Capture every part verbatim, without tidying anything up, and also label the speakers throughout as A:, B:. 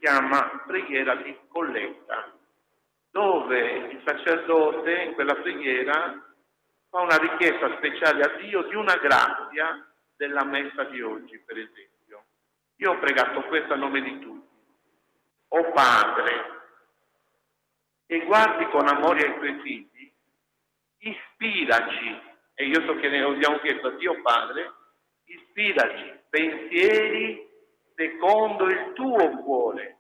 A: chiama preghiera di colletta, dove il sacerdote in quella preghiera fa una richiesta speciale a Dio di una grazia della messa di oggi, per esempio. Io ho pregato questo a nome di tutti. O Padre, che guardi con amore ai tuoi figli, ispiraci, e io so che ne abbiamo chiesto a Dio Padre, ispiraci pensieri secondo il tuo cuore,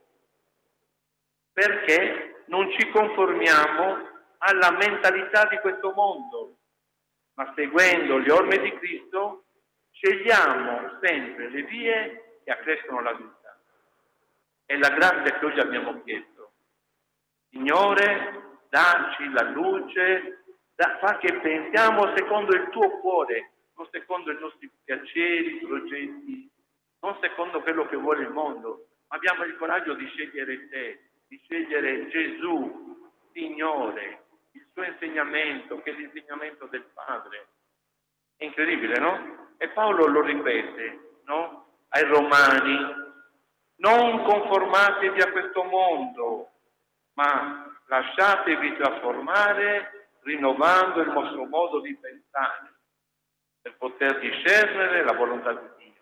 A: perché non ci conformiamo alla mentalità di questo mondo, ma seguendo le orme di Cristo scegliamo sempre le vie che accrescono la vita. È la grazia che oggi abbiamo chiesto. Signore, dacci la luce, da, fa che pensiamo secondo il tuo cuore, non secondo i nostri piaceri, progetti, non secondo quello che vuole il mondo. Abbiamo il coraggio di scegliere te, di scegliere Gesù, Signore, il suo insegnamento, che è l'insegnamento del Padre. È incredibile, no? E Paolo lo ripete, no? Ai Romani, non conformatevi a questo mondo, ma lasciatevi trasformare rinnovando il vostro modo di pensare, per poter discernere la volontà di Dio.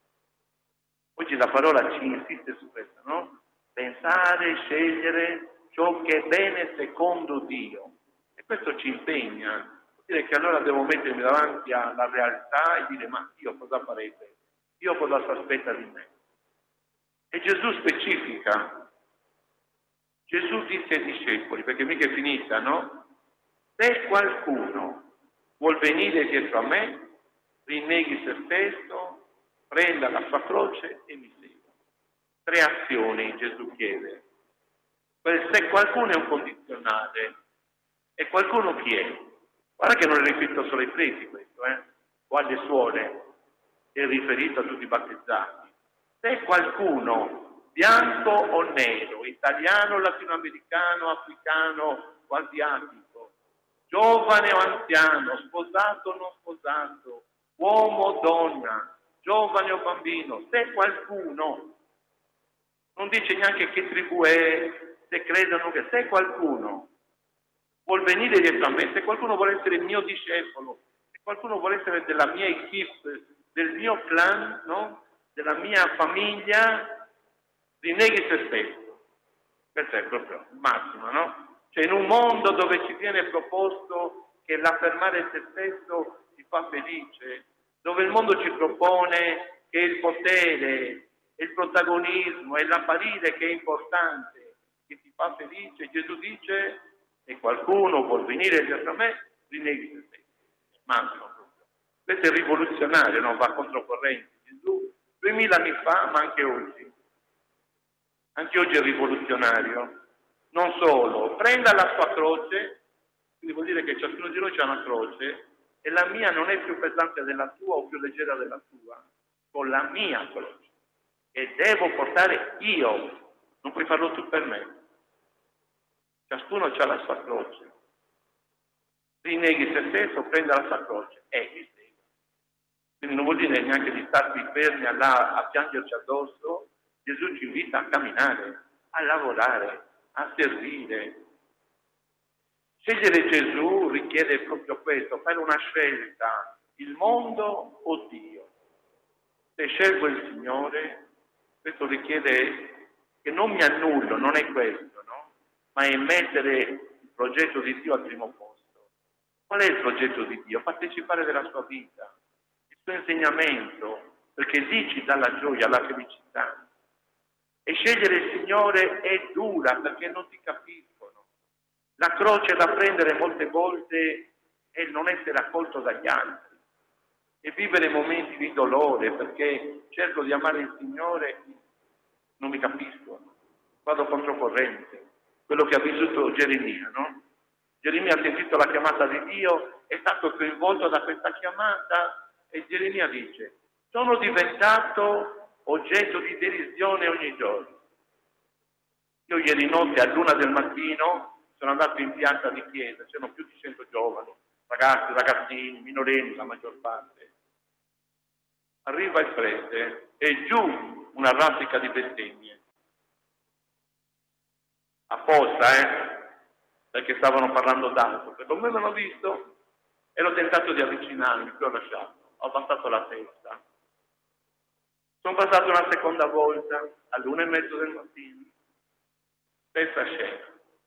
A: Oggi la parola ci insiste su questo, no? Pensare, scegliere ciò che è bene secondo Dio. E questo ci impegna. Vuol dire che allora devo mettermi davanti alla realtà e dire: ma Dio cosa farebbe? Dio cosa si aspetta di me? E Gesù specifica. Gesù disse ai discepoli, perché mica è finita, no? Se qualcuno vuol venire dietro a me, rinneghi se stesso, prenda la sua croce e mi segua. Tre azioni Gesù chiede. Quel se qualcuno è un condizionale. E qualcuno chi è? Guarda che non è riferito solo ai preti questo, eh? O alle suore, è riferito a tutti i battezzati. Se qualcuno, bianco o nero, italiano, latinoamericano, africano o asiatico, giovane o anziano, sposato o non sposato, uomo o donna, giovane o bambino, se qualcuno, non dice neanche che tribù è, se credono che, se qualcuno vuol venire dietro a me, se qualcuno vuole essere il mio discepolo, se qualcuno vuole essere della mia equipe, del mio clan, no? Della mia famiglia, rinneghi se stesso. Questo è proprio il massimo, no? Cioè in un mondo dove ci viene proposto che l'affermare se stesso ti fa felice, dove il mondo ci propone che il potere, il protagonismo e l'apparire che è importante, che ti fa felice, Gesù dice: se qualcuno vuol venire dietro a me, rinneghi se stesso. Massimo. Questo è rivoluzionario, non va controcorrente. Gesù duemila anni fa, ma anche oggi. Anche oggi è rivoluzionario. Non solo, prenda la sua croce, quindi vuol dire che ciascuno di noi ha una croce, e la mia non è più pesante della tua o più leggera della tua, con la mia croce. E devo portare io, non puoi farlo tu per me. Ciascuno ha la sua croce. Rinneghi se stesso, prenda la sua croce e mi segua. Quindi non vuol dire neanche di starvi fermi a, là, a piangerci addosso. Gesù ci invita a camminare, a lavorare, a servire. Scegliere Gesù richiede proprio questo, fare una scelta, il mondo o Dio. Se scelgo il Signore, questo richiede che non mi annullo, non è questo, no? Ma è mettere il progetto di Dio al primo posto. Qual è il progetto di Dio? Partecipare della sua vita, il suo insegnamento, perché lì ci dà la gioia, la felicità. E scegliere il Signore è dura perché non ti capiscono. La croce da prendere molte volte è il non essere accolto dagli altri e vivere momenti di dolore perché cerco di amare il Signore e non mi capiscono, vado controcorrente. Quello che ha vissuto Geremia, no? Geremia ha sentito la chiamata di Dio, è stato coinvolto da questa chiamata e Geremia dice: sono diventato oggetto di derisione ogni giorno. Io ieri notte a luna del mattino sono andato in piazza di chiesa, c'erano più di cento giovani, ragazzi, ragazzini, minorenni, la maggior parte. Arriva il prete e giù una raffica di bestemmie. apposta, eh, perché stavano parlando d'altro, perché come avevano visto, ero tentato di avvicinarmi, poi ho lasciato, ho abbassato la testa. Sono passato una seconda volta, all'una e mezzo del mattino, stessa scena.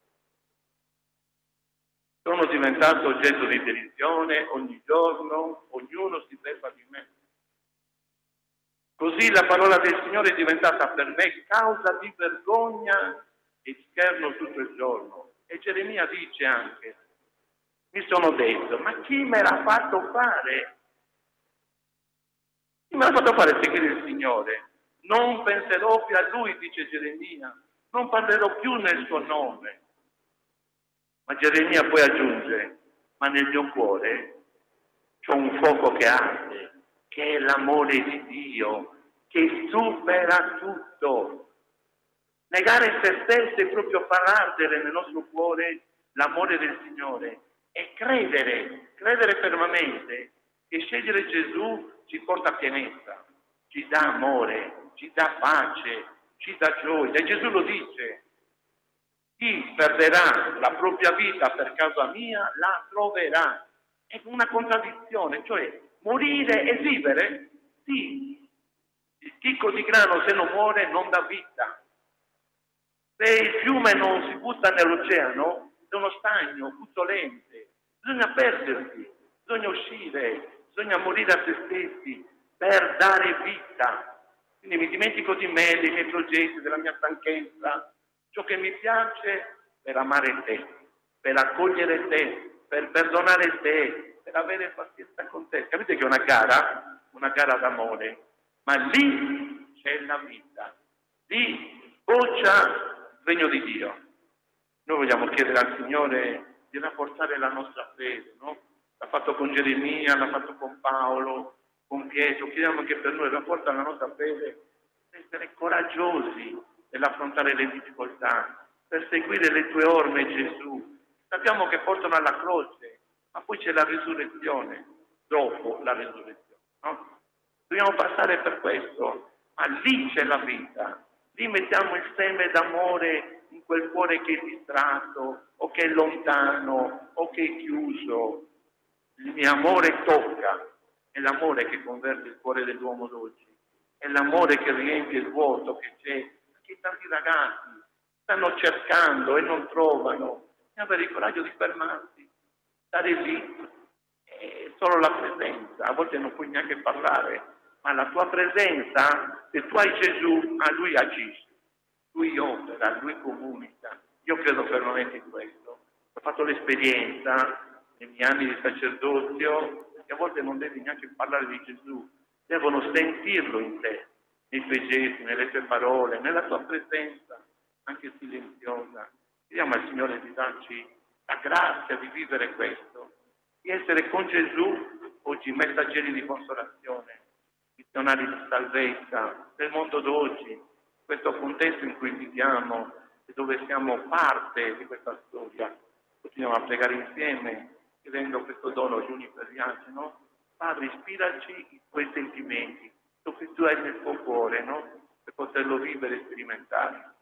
A: Sono diventato oggetto di derisione ogni giorno, ognuno si beffa di me. Così la parola del Signore è diventata per me causa di vergogna e scherno tutto il giorno. E Geremia dice anche, mi sono detto, ma chi me l'ha fatto fare? Chi me l'ha fatto fare seguire il Signore? Non penserò più a Lui, dice Geremia, non parlerò più nel suo nome. Ma Geremia poi aggiunge, ma nel mio cuore c'è un fuoco che arde, che è l'amore di Dio, che supera tutto. Negare se stessi è proprio far ardere nel nostro cuore l'amore del Signore e credere, credere fermamente che scegliere Gesù ci porta a pienezza, ci dà amore, ci dà pace, ci dà gioia. E Gesù lo dice, chi perderà la propria vita per causa mia la troverà. È una contraddizione, cioè morire e vivere, sì. Il chicco di grano se non muore non dà vita. Se il fiume non si butta nell'oceano è uno stagno puzzolente. Bisogna perdersi, bisogna uscire, bisogna morire a se stessi per dare vita. Quindi mi dimentico di me, dei miei progetti, della mia stanchezza, ciò che mi piace per amare te, per accogliere te, per perdonare te, per avere pazienza con te. Capite che è una gara? Una gara d'amore. Ma lì c'è la vita, lì sboccia il regno di Dio. Noi vogliamo chiedere al Signore di rafforzare la nostra fede, no? L'ha fatto con Geremia, l'ha fatto con Paolo, con Pietro. Chiediamo che per noi rafforza la nostra fede, per essere coraggiosi nell'affrontare le difficoltà, per seguire le tue orme, Gesù. Sappiamo che portano alla croce, ma poi c'è la risurrezione, dopo la risurrezione, no? Dobbiamo passare per questo, ma lì c'è la vita, lì mettiamo il seme d'amore in quel cuore che è distratto, o che è lontano, o che è chiuso. Il mio amore tocca, è l'amore che converte il cuore dell'uomo d'oggi, è l'amore che riempie il vuoto che c'è, perché tanti ragazzi stanno cercando e non trovano, e avere il coraggio di fermarsi, stare lì, è solo la presenza, a volte non puoi neanche parlare, ma la tua presenza, se tu hai Gesù, a Lui agisce, Lui opera, Lui comunica. Io credo fermamente in questo. Ho fatto l'esperienza nei miei anni di sacerdozio, che a volte non devi neanche parlare di Gesù, devono sentirlo in te, nei tuoi gesti, nelle tue parole, nella tua presenza, anche silenziosa. Chiediamo al Signore di darci la grazia di vivere questo, di essere con Gesù, oggi messaggeri di consolazione, missionari di salvezza del mondo d'oggi, questo contesto in cui viviamo e dove siamo parte di questa storia. Continuiamo a pregare insieme, chiedendo questo dono gli uni per gli altri, no? Padre, ispiraci i tuoi sentimenti, ciò che tu hai nel tuo cuore, no? Per poterlo vivere e sperimentare.